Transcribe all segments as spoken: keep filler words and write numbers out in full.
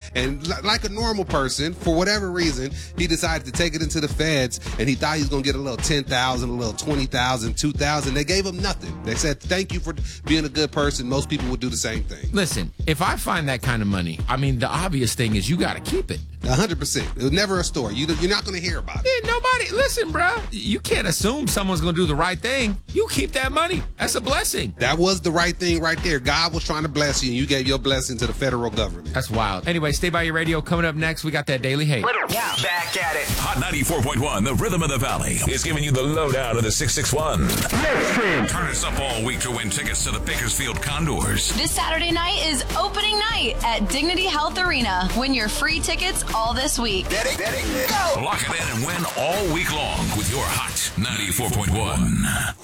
And li- like a normal person, for whatever reason, he decided to take it into the feds, and he thought he was going to get a little ten thousand, a little twenty thousand, two thousand. They gave him nothing. They said, thank you for being a good person. Most people would do the same thing. Listen, if I find that kind of money, I mean, the obvious thing is you got to keep it. one hundred percent. It was never a story. You, you're not going to hear about it. Yeah, nobody, listen, bro. You can't assume someone's going to do the right thing. You keep that money. That's a blessing. That was the right thing right there. God was trying to bless you, and you gave your blessing to the federal government. That's wild. Anyway, stay by your radio. Coming up next, we got that Daily Hate. Yeah. Back at it. Hot ninety-four point one, the rhythm of the valley, is giving you the lowdown of the six six one. Turn us up all week to win tickets to the Bakersfield Condors. This Saturday night is opening night at Dignity Health Arena. Win your free tickets all this week. Ready, ready, go. Lock it in and win all week long with your Hot ninety-four point one.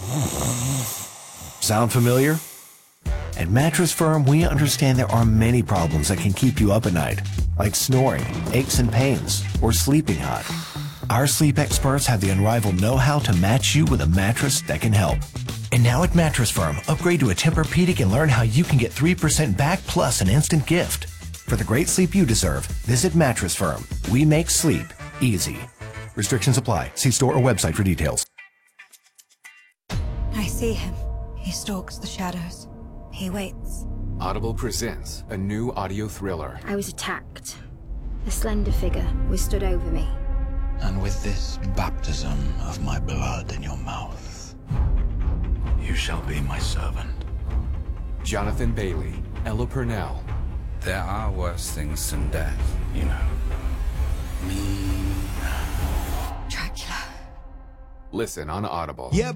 Sound familiar? At Mattress Firm, we understand there are many problems that can keep you up at night, like snoring, aches and pains, or sleeping hot. Our sleep experts have the unrivaled know-how to match you with a mattress that can help. And now at Mattress Firm, upgrade to a Tempur-Pedic and learn how you can get three percent back plus an instant gift. For the great sleep you deserve, visit Mattress Firm. We make sleep easy. Restrictions apply. See store or website for details. I see him. He stalks the shadows. He waits. Audible presents a new audio thriller. I was attacked. A slender figure was stood over me. And with this baptism of my blood in your mouth, you shall be my servant. Jonathan Bailey, Ella Purnell. There are worse things than death, you know. Me. Dracula. Listen on Audible. Yeah,